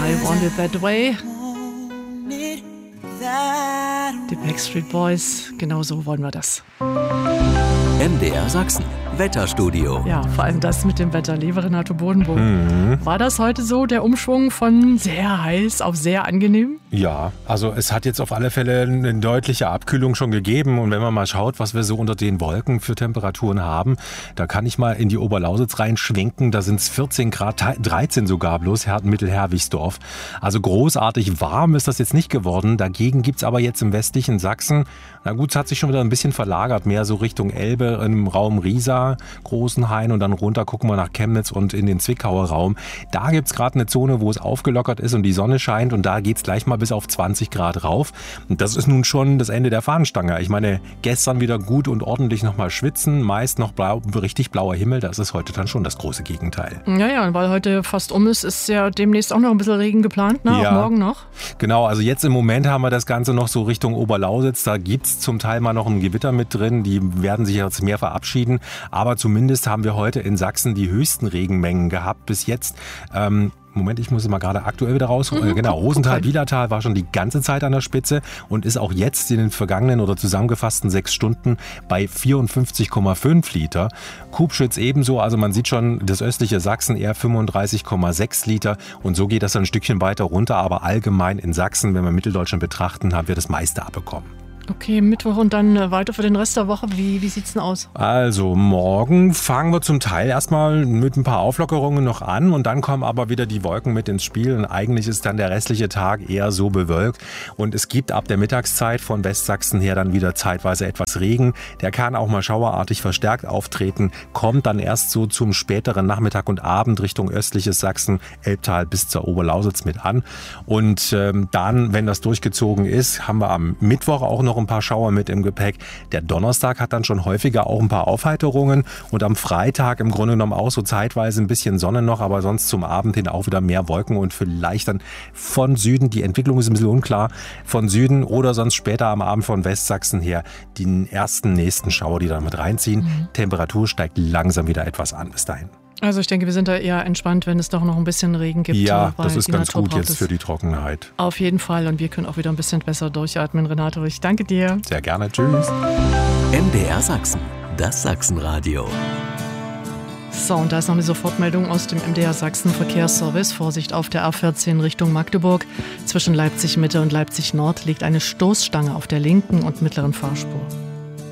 I Want It That Way. Die Backstreet Boys, genau so wollen wir das. MDR Sachsen, Wetterstudio. Ja, vor allem das mit dem Wetter, liebe Renato Bodenburg. War das heute so, der Umschwung von sehr heiß auf sehr angenehm? Ja, also es hat jetzt auf alle Fälle eine deutliche Abkühlung schon gegeben. Und wenn man mal schaut, was wir so unter den Wolken für Temperaturen haben, da kann ich mal in die Oberlausitz reinschwenken. Da sind es 14 Grad, 13 sogar bloß, Mittelherwigsdorf. Also großartig warm ist das jetzt nicht geworden. Dagegen gibt es aber jetzt im westlichen Sachsen, na gut, es hat sich schon wieder ein bisschen verlagert, mehr so Richtung Elbe, im Raum Riesa, Großenhain und dann runter gucken wir nach Chemnitz und in den Zwickauer Raum. Da gibt es gerade eine Zone, wo es aufgelockert ist und die Sonne scheint und da geht es gleich mal bis auf 20 Grad rauf. Und das ist nun schon das Ende der Fahnenstange. Ich meine, gestern wieder gut und ordentlich nochmal schwitzen, meist noch richtig blauer Himmel, das ist heute dann schon das große Gegenteil. Ja, weil heute fast ist ja demnächst auch noch ein bisschen Regen geplant, ne? Ja, auch morgen noch. Genau, also jetzt im Moment haben wir das Ganze noch so Richtung Oberlausitz, da gibt es zum Teil mal noch ein Gewitter mit drin, die werden sich jetzt mehr verabschieden, aber zumindest haben wir heute in Sachsen die höchsten Regenmengen gehabt bis jetzt. Moment, ich muss es mal gerade aktuell wieder rausholen. Genau, Rosenthal-Bielertal war schon die ganze Zeit an der Spitze und ist auch jetzt in den vergangenen oder zusammengefassten 6 Stunden bei 54,5 Liter. Kubschütz ebenso, also man sieht schon, das östliche Sachsen eher 35,6 Liter und so geht das dann ein Stückchen weiter runter, aber allgemein in Sachsen, wenn wir Mitteldeutschland betrachten, haben wir das meiste abbekommen. Okay, Mittwoch und dann weiter für den Rest der Woche. Wie sieht's denn aus? Also morgen fangen wir zum Teil erstmal mit ein paar Auflockerungen noch an und dann kommen aber wieder die Wolken mit ins Spiel und eigentlich ist dann der restliche Tag eher so bewölkt und es gibt ab der Mittagszeit von Westsachsen her dann wieder zeitweise etwas Regen. Der kann auch mal schauerartig verstärkt auftreten, kommt dann erst so zum späteren Nachmittag und Abend Richtung östliches Sachsen, Elbtal bis zur Oberlausitz mit an und dann, wenn das durchgezogen ist, haben wir am Mittwoch auch noch ein paar Schauer mit im Gepäck. Der Donnerstag hat dann schon häufiger auch ein paar Aufheiterungen und am Freitag im Grunde genommen auch so zeitweise ein bisschen Sonne noch, aber sonst zum Abend hin auch wieder mehr Wolken und vielleicht dann von Süden, die Entwicklung ist ein bisschen unklar, von Süden oder sonst später am Abend von Westsachsen her die nächsten Schauer, die dann mit reinziehen. Temperatur steigt langsam wieder etwas an bis dahin. Also ich denke, wir sind da eher entspannt, wenn es doch noch ein bisschen Regen gibt. Ja, das ist ganz gut jetzt für die Trockenheit. Auf jeden Fall und wir können auch wieder ein bisschen besser durchatmen, Renato. Ich danke dir. Sehr gerne, tschüss. MDR Sachsen, das Sachsenradio. So, und da ist noch eine Sofortmeldung aus dem MDR Sachsen Verkehrsservice. Vorsicht auf der A14 Richtung Magdeburg. Zwischen Leipzig Mitte und Leipzig Nord liegt eine Stoßstange auf der linken und mittleren Fahrspur.